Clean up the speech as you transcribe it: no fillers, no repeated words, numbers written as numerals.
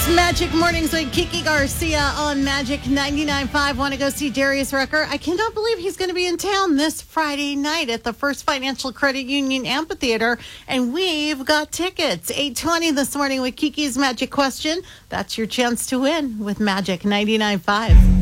Magic Mornings with Kiki Garcia on Magic 99.5. Want to go see Darius Rucker? I cannot believe he's going to be in town this Friday night at the First Financial Credit Union Amphitheater, and we've got tickets. 8:20 this morning with Kiki's Magic Question. That's your chance to win with Magic 99.5.